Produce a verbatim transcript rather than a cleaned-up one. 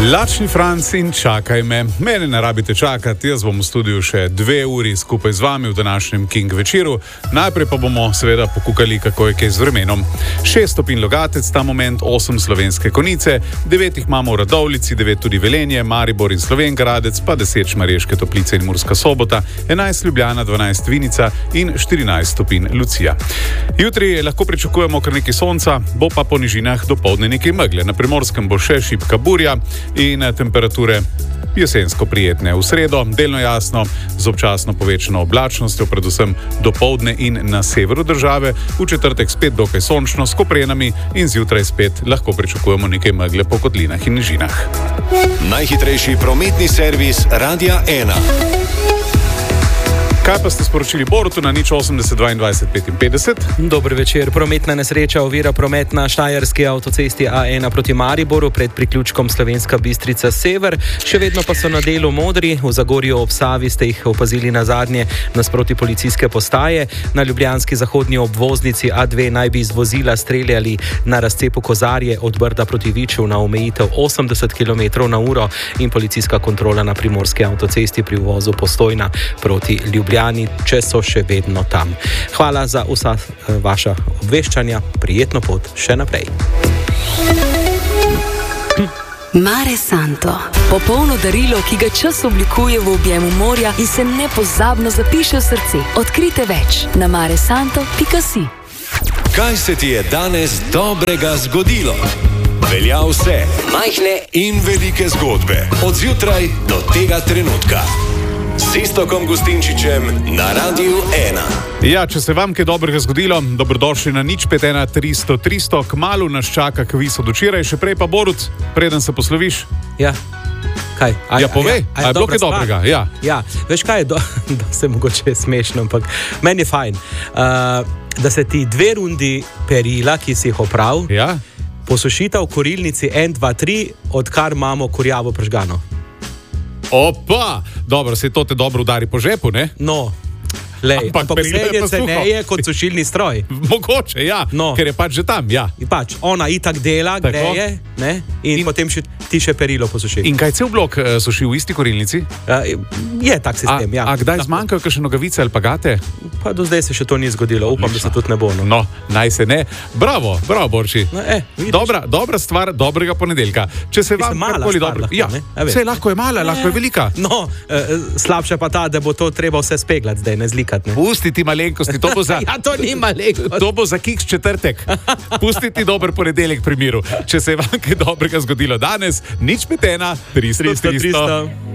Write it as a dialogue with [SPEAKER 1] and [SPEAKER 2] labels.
[SPEAKER 1] Lačni Franc in čakaj me. Mene ne rabite čakati, jaz bom v studiu še dve uri skupaj z vami v današnjem King večeru. Najprej pa bomo seveda pokukali, kako je kaj z vremenom. Šest stopinj Logatec ta moment, osem Slovenske Konjice, devet jih imamo v Radovljici, devet tudi Velenje, Maribor in Slovenj Gradec, pa deset Šmarješke Toplice in Murska Sobota, enajst Ljubljana, dvanajst Vinica in štirinajst stopinj Lucija. Jutri lahko pričakujemo kar nekaj sonca, bo pa po nižinah dopoldne nekaj megle. Na Primorskem bo še šibka burja in temperature jesensko prijetne. V sredo delno jasno, z občasno povečano oblačnostjo, predvsem dopoldne in na severu države, v četrtek spet dokaj sončno, s koprenami in zjutraj spet lahko pričakujemo nekaj megle po kotlinah in nižinah.
[SPEAKER 2] Najhitrejši prometni servis Radia ena.
[SPEAKER 1] Kaj pa ste sporočili Borutu na nič osemdeset dvaindvajset petinpetdeset?
[SPEAKER 3] Dober večer. Prometna nesreča ovira promet na štajerski avtocesti A ena proti Mariboru pred priključkom Slovenska Bistrica Sever. Še vedno pa so na delu modri. V Zagorju ob Savi ste jih opazili na zadnje nasproti policijske postaje. Na ljubljanski zahodni obvoznici A dve naj bi iz vozila streljali na razcepu Kozarje od Brda proti Viču na omejitev osemdeset kilometrov na uro in policijska kontrola na primorski avtocesti pri uvozu Postojna proti Ljubljani, če so še vedno tam. Hvala za vsa uh, vaša obveščanja. Prijetno pot še naprej.
[SPEAKER 4] Mare Santo. Popolno darilo, ki ga čas oblikuje v objemu morja in se nepozabno zapiše v srce. Odkrite več na maresanto pika si.
[SPEAKER 2] Kaj se ti je danes dobrega zgodilo? Velja vse, majhne in velike zgodbe. Od zjutraj do tega trenutka. S Iztokom Gustinčičem na Radiu ena.
[SPEAKER 1] Ja, če se vam kaj dobrega zgodilo, dobrodošli na nič pet ena tristo tristo. Kmalu nas čaka kviz od včeraj, še prej pa Borut, preden se posloviš.
[SPEAKER 3] Ja. Kaj? A,
[SPEAKER 1] ja, povej, a, a, a je bilo kaj dobrega? Ja.
[SPEAKER 3] Ja, veš kaj je, do, da se mogoče smešno, ampak meni je fajn, uh, da se ti dve rundi perila, ki si jih opravil,
[SPEAKER 1] ja,
[SPEAKER 3] posušita v korilnici en, dva, tri, odkar imamo kurjavo pržgano.
[SPEAKER 1] Opa, dobro, se to te dobro udari po žepu, ne?
[SPEAKER 3] No, lej, ampak, ampak vse je ceneje kot sušilni stroj.
[SPEAKER 1] Mogoče, ja, no. Ker je pač že tam, ja.
[SPEAKER 3] In pač, ona itak dela,
[SPEAKER 1] tako
[SPEAKER 3] greje, ne? In, in potem še, ti še perilo posuši.
[SPEAKER 1] In kaj cel blok uh, suši v isti korilnici?
[SPEAKER 3] Uh, je tak sistem,
[SPEAKER 1] a,
[SPEAKER 3] ja.
[SPEAKER 1] A kdaj zmanjkajo kakšne nogavice ali pa gate?
[SPEAKER 3] Pa do zdaj se še to ni zgodilo, upam, Lično. Da se tudi ne bo. No,
[SPEAKER 1] no naj se ne. Bravo, bravo, Borči.
[SPEAKER 3] No, eh,
[SPEAKER 1] dobra, dobra stvar dobrega ponedeljka. Če se vam karkoli dobro... Ja, lahko, vse lahko je mala, lahko je velika.
[SPEAKER 3] No, uh, slabše pa ta, da bo to treba vse speglati zdaj, ne zlikati.
[SPEAKER 1] Pusti ti malenkosti, to bo za...
[SPEAKER 3] ja, to ni malenkost.
[SPEAKER 1] To bo za kiks četrtek. Pusti ti dober ponedeljek pri miru. Če se je vam kaj dobrega zgodilo danes, nič pet ena tristo tristo.